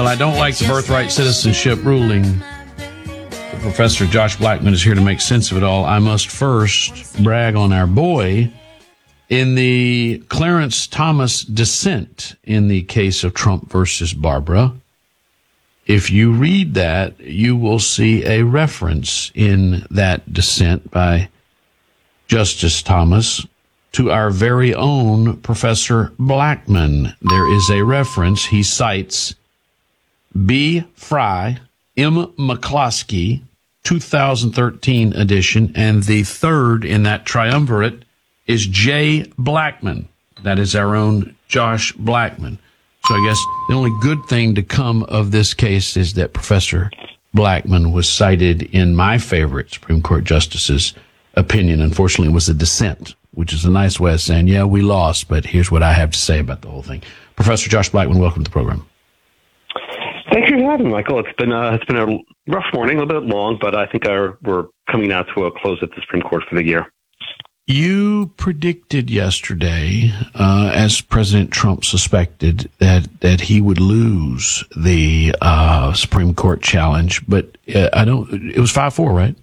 Well, I don't like the birthright citizenship ruling. Professor Josh Blackman is here to make sense of it all. I must first brag on our boy in the Clarence Thomas dissent in the case of Trump versus Barbara. If you read that, you will see a reference in that dissent by Justice Thomas to our very own Professor Blackman. There is a reference. He cites B. Fry, M. McCloskey, 2013 edition, and the third in that triumvirate is J. Blackman. That is our own Josh Blackman. So I guess the only good thing to come of this case is that Professor Blackman was cited in my favorite Supreme Court justice's opinion. Unfortunately, it was a dissent, which is a nice way of saying, yeah, we lost, but here's what I have to say about the whole thing. Professor Josh Blackman, welcome to the program. Thank you for having me, Michael. It's been a rough morning, a little bit long, but I think we're coming out to a close at the Supreme Court for the year. You predicted yesterday, as President Trump suspected, that he would lose the Supreme Court challenge, but it was 5-4, right?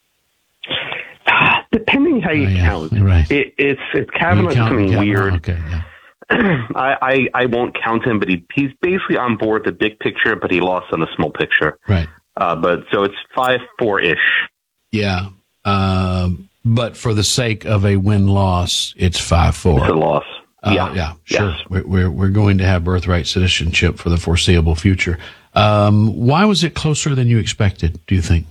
Depending how you count, right. It's Kavanaugh's coming weird. Okay, yeah. I won't count him, but he's basically on board the big picture, but he lost on the small picture. Right. But so it's 5-4-ish. Yeah. But for the sake of a win-loss, it's 5-4. It's a loss. Yeah, sure. Yes. We're going to have birthright citizenship for the foreseeable future. Why was it closer than you expected, do you think?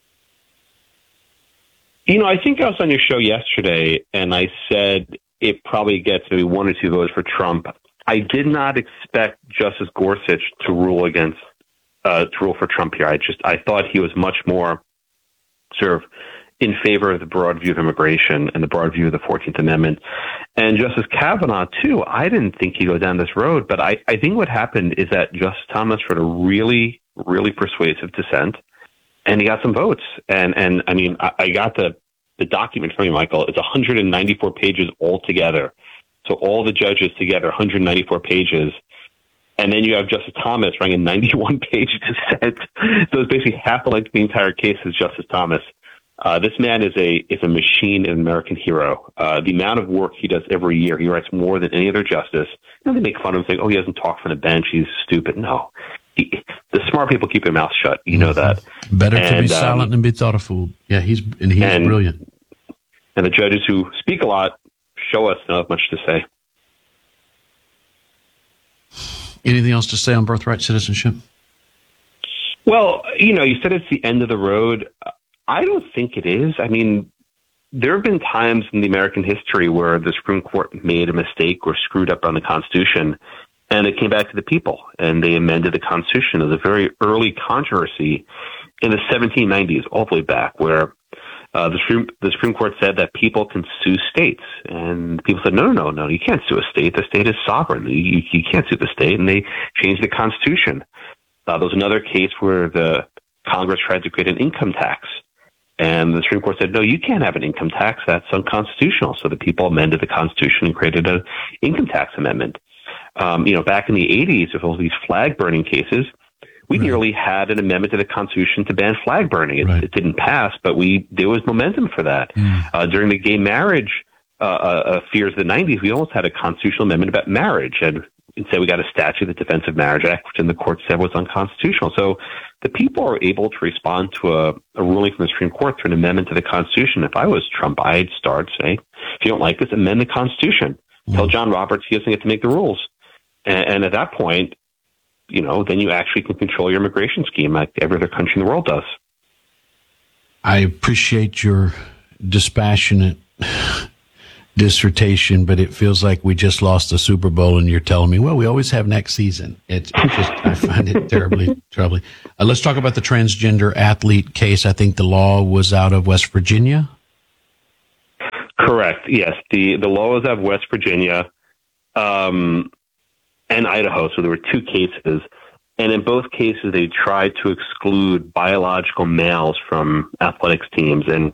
I think I was on your show yesterday, and I said it probably gets maybe 1 or 2 votes for Trump. I did not expect Justice Gorsuch to rule for Trump here. I thought he was much more sort of in favor of the broad view of immigration and the broad view of the 14th Amendment. And Justice Kavanaugh, too, I didn't think he'd go down this road. But I think what happened is that Justice Thomas wrote a really, really persuasive dissent, and he got some votes. And I mean, I got the document from you, Michael. It's 194 pages altogether. So all the judges together, 194 pages. And then you have Justice Thomas writing a 91-page dissent. So it's basically half the length of the entire case is Justice Thomas. This man is a machine, an American hero. The amount of work he does every year, he writes more than any other justice. They make fun of him, saying, "Oh, he doesn't talk from the bench. He's stupid." No, the smart people keep their mouth shut. You know that. Better to be silent than be thought a fool. Yeah, he's brilliant. And the judges who speak a lot show us not much to say. Anything else to say on birthright citizenship? Well, you said it's the end of the road. I don't think it is. I mean, there have been times in the American history where the Supreme Court made a mistake or screwed up on the Constitution, and it came back to the people, and they amended the Constitution. It was a very early controversy in the 1790s, all the way back, where the Supreme Court said that people can sue states, and people said, no, you can't sue a state. The state is sovereign. You can't sue the state, and they changed the Constitution. There was another case where the Congress tried to create an income tax, and the Supreme Court said, no, you can't have an income tax. That's unconstitutional. So the people amended the Constitution and created an income tax amendment. Back in the 80s, with all these flag burning cases, we nearly had an amendment to the Constitution to ban flag burning. It didn't pass, but there was momentum for that. During the gay marriage fears of the 90s, we almost had a constitutional amendment about marriage. And instead, we got a statute, the Defense of Marriage Act, which in the court said was unconstitutional. So the people are able to respond to a ruling from the Supreme Court through an amendment to the Constitution. If I was Trump, I'd start saying, if you don't like this, amend the Constitution. Tell John Roberts he doesn't get to make the rules. And at that point, then you actually can control your immigration scheme like every other country in the world does. I appreciate your dispassionate dissertation, but it feels like we just lost the Super Bowl and you're telling me, well, we always have next season. It's just, I find it terribly troubling. Let's talk about the transgender athlete case. I think the law was out of West Virginia. Correct. Yes. The law was out of West Virginia and Idaho. So there were 2 cases. And in both cases, they tried to exclude biological males from athletics teams. And,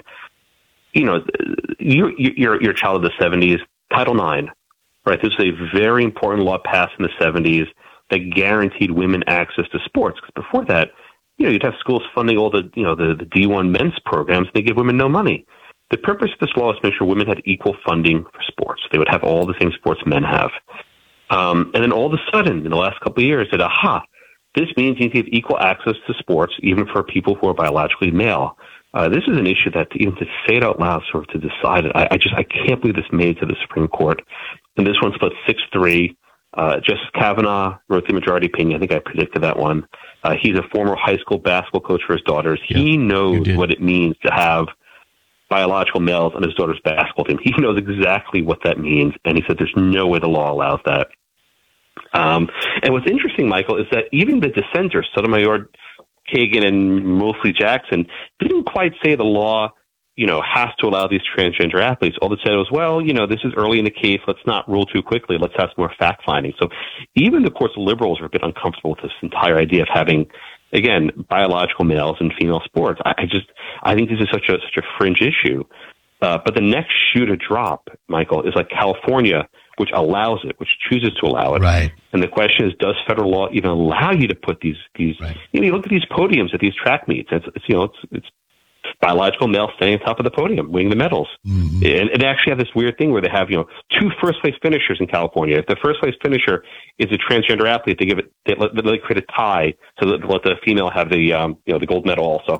you're a child of the 70s, Title IX, right? This is a very important law passed in the 70s that guaranteed women access to sports. Because before that, you'd have schools funding all the D1 men's programs, and they give women no money. The purpose of this law is to make sure women had equal funding for sports. They would have all the same sports men have. And then all of a sudden, in the last couple of years, said, this means you need to have equal access to sports, even for people who are biologically male. This is an issue that even to say it out loud, sort of to decide it, I can't believe this made to the Supreme Court. And this one split 6-3. Justice Kavanaugh wrote the majority opinion. I think I predicted that one. He's a former high school basketball coach for his daughters. Yep, he knows what it means to have biological males on his daughter's basketball team. He knows exactly what that means, and he said there's no way the law allows that. And what's interesting, Michael, is that even the dissenters, Sotomayor, Kagan, and mostly Jackson, didn't quite say the law, has to allow these transgender athletes. All they said was, well, this is early in the case. Let's not rule too quickly. Let's have some more fact-finding. So even the court's liberals are a bit uncomfortable with this entire idea of having, again, biological males in female sports. I think this is such a fringe issue. But the next shoe to drop, Michael, is like California, which allows it, which chooses to allow it. Right. And the question is, does federal law even allow you to put these right. You look at these podiums at these track meets. It's biological males standing on top of the podium, winning the medals. Mm-hmm. And they actually have this weird thing where they have, 2 first-place finishers in California. If the first-place finisher is a transgender athlete, they create a tie so that let the female have the gold medal also.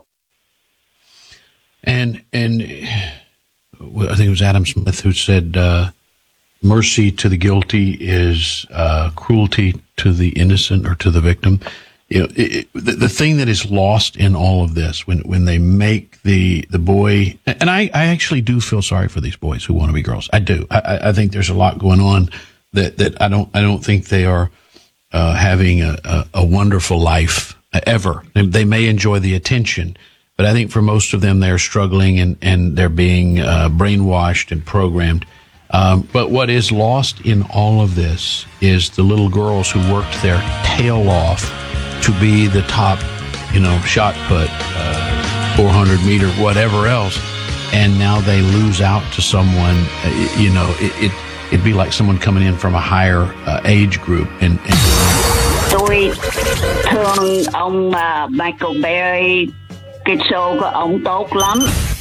And I think it was Adam Smith who said, mercy to the guilty is cruelty to the innocent or to the victim. The thing that is lost in all of this, when they make the boy, and I actually do feel sorry for these boys who want to be girls. I do. I think there's a lot going on that I don't think they are having a wonderful life ever. They may enjoy the attention, but I think for most of them they're struggling and they're being brainwashed and programmed. But what is lost in all of this is the little girls who worked their tail off to be the top, shot put, 400 meter, whatever else. And now they lose out to someone, it'd be like someone coming in from a higher age group. Tôi thương ông Michael Berry, cái show của ông tốt lắm.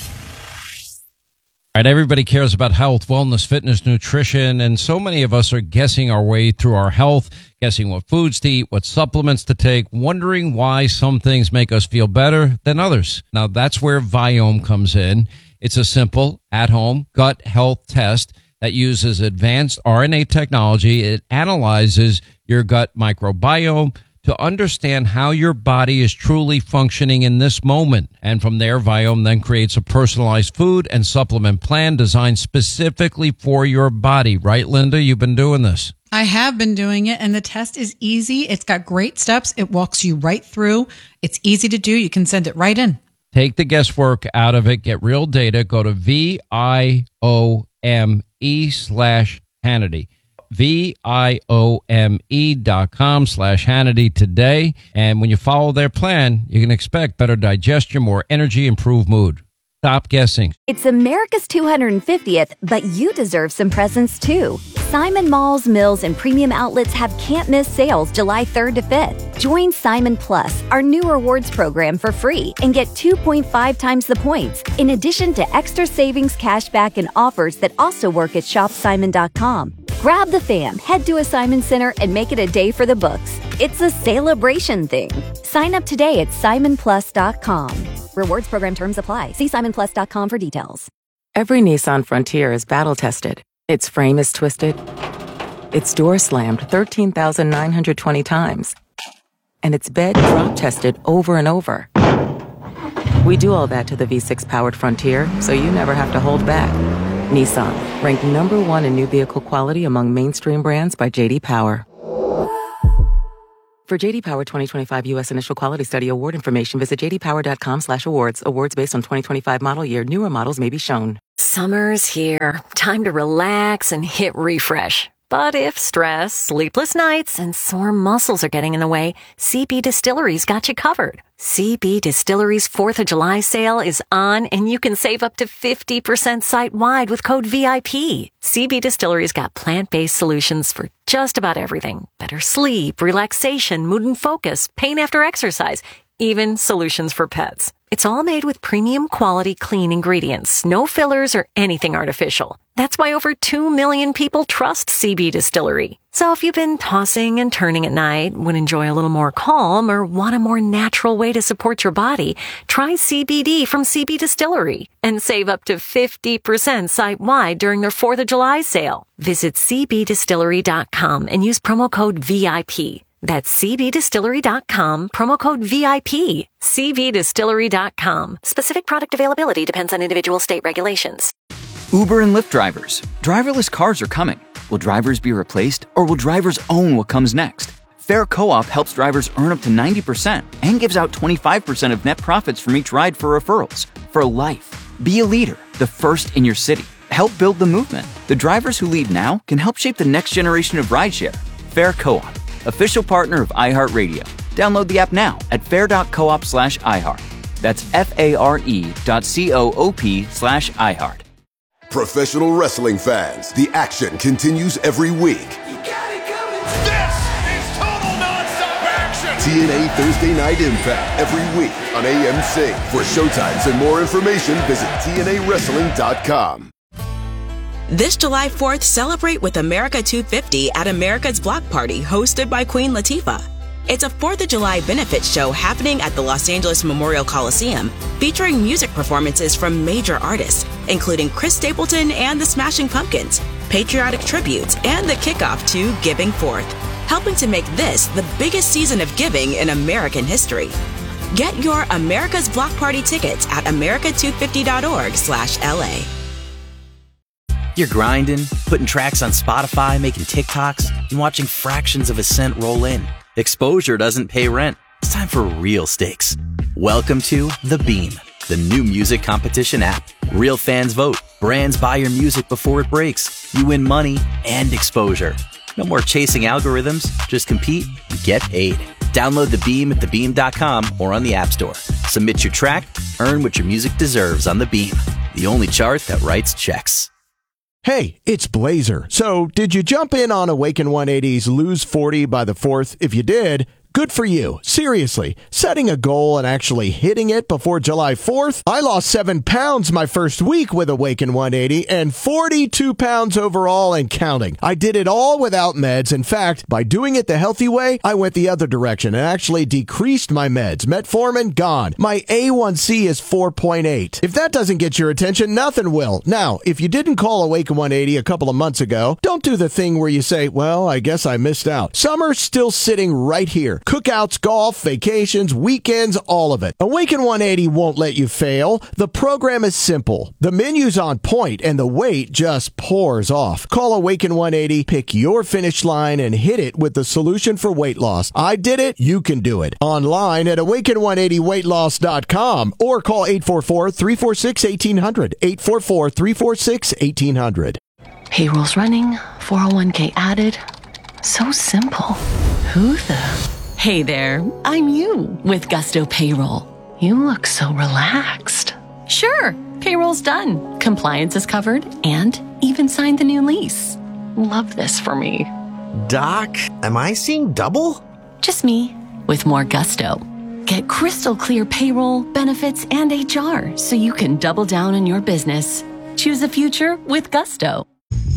All right, everybody cares about health, wellness, fitness, nutrition, and so many of us are guessing our way through our health, guessing what foods to eat, what supplements to take, wondering why some things make us feel better than others. Now, that's where Viome comes in. It's a simple, at-home gut health test that uses advanced RNA technology. It analyzes your gut microbiome to understand how your body is truly functioning in this moment. And from there, Viome then creates a personalized food and supplement plan designed specifically for your body. Right, Linda? You've been doing this. I have been doing it, and the test is easy. It's got great steps. It walks you right through. It's easy to do. You can send it right in. Take the guesswork out of it. Get real data. Go to VIOME/Hannity. VIOME.com/Hannity today. And when you follow their plan, you can expect better digestion, more energy, improved mood. Stop guessing. It's America's 250th, but you deserve some presents too. Simon Malls, Mills, and Premium Outlets have can't-miss sales July 3rd to 5th. Join Simon Plus, our new rewards program, for free and get 2.5 times the points, in addition to extra savings, cashback, and offers that also work at shopsimon.com. Grab the fam, head to a Simon Center, and make it a day for the books. It's a celebration thing. Sign up today at simonplus.com. Rewards program terms apply. See simonplus.com for details. Every Nissan Frontier is battle-tested. Its frame is twisted. Its door slammed 13,920 times. And its bed drop-tested over and over. We do all that to the V6-powered Frontier, so you never have to hold back. Nissan, ranked number 1 in new vehicle quality among mainstream brands by J.D. Power. For J.D. Power 2025 U.S. Initial Quality Study award information, visit jdpower.com/awards. Awards based on 2025 model year. Newer models may be shown. Summer's here. Time to relax and hit refresh. But if stress, sleepless nights, and sore muscles are getting in the way, CB Distillery's got you covered. CB Distillery's 4th of July sale is on, and you can save up to 50% site-wide with code VIP. CB Distillery's got plant-based solutions for just about everything. Better sleep, relaxation, mood and focus, pain after exercise, even solutions for pets. It's all made with premium quality clean ingredients, no fillers or anything artificial. That's why over 2 million people trust CB Distillery. So if you've been tossing and turning at night, would enjoy a little more calm, or want a more natural way to support your body, try CBD from CB Distillery and save up to 50% site-wide during their 4th of July sale. Visit cbdistillery.com and use promo code VIP. That's cbdistillery.com, promo code VIP. cbdistillery.com. Specific product availability depends on individual state regulations. Uber and Lyft drivers. Driverless cars are coming. Will drivers be replaced, or will drivers own what comes next? Fair Co-op helps drivers earn up to 90% and gives out 25% of net profits from each ride for referrals. For life. Be a leader, the first in your city. Help build the movement. The drivers who lead now can help shape the next generation of rideshare. Fair Co-op, official partner of iHeartRadio. Download the app now at fair.coop/iHeart. That's FARE.coop/iHeart. Professional wrestling fans, the action continues every week. This is total nonstop action! TNA Thursday Night Impact every week on AMC. For showtimes and more information, visit TNAWrestling.com. This July 4th, celebrate with America 250 at America's Block Party, hosted by Queen Latifah. It's a 4th of July benefit show happening at the Los Angeles Memorial Coliseum, featuring music performances from major artists, including Chris Stapleton and the Smashing Pumpkins, patriotic tributes, and the kickoff to Giving Forth, helping to make this the biggest season of giving in American history. Get your America's Block Party tickets at america250.org/LA. You're grinding, putting tracks on Spotify, making TikToks, and watching fractions of a cent roll in. Exposure doesn't pay rent. It's time for real stakes. Welcome to The Beam, the new music competition app. Real fans vote. Brands buy your music before it breaks. You win money and exposure. No more chasing algorithms. Just compete and get paid. Download The Beam at thebeam.com or on the App Store. Submit your track, earn what your music deserves on The Beam, the only chart that writes checks. Hey, it's Blazer. So, did you jump in on Awaken 180's Lose 40 by the 4th? If you did, good for you. Seriously, setting a goal and actually hitting it before July 4th? I lost 7 pounds my first week with Awaken 180 and 42 pounds overall and counting. I did it all without meds. In fact, by doing it the healthy way, I went the other direction and actually decreased my meds. Metformin, gone. My A1C is 4.8. If that doesn't get your attention, nothing will. Now, if you didn't call Awaken 180 a couple of months ago, don't do the thing where you say, well, I guess I missed out. Summer's still sitting right here. Cookouts, golf, vacations, weekends, all of it. Awaken 180 won't let you fail. The program is simple. The menu's on point, and the weight just pours off. Call Awaken 180, pick your finish line, and hit it with the solution for weight loss. I did it. You can do it. Online at awaken180weightloss.com or call 844-346-1800. 844-346-1800. Payroll's running, 401k added. So simple. Who the... Hey there, I'm you with Gusto Payroll. You look so relaxed. Sure, payroll's done. Compliance is covered and even signed the new lease. Love this for me. Doc, am I seeing double? Just me with more Gusto. Get crystal clear payroll, benefits, and HR so you can double down on your business. Choose a future with Gusto.